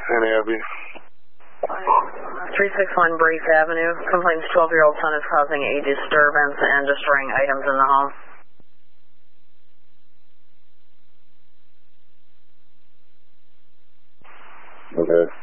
San Abby. 361 Brace Avenue. Complaints 12-year-old son is causing a disturbance and destroying items in the home. Okay.